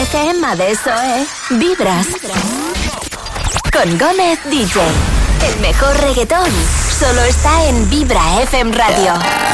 FM de SOE, Vibras. Con Gómez DJ. El mejor reggaetón solo está en Vibra FM Radio.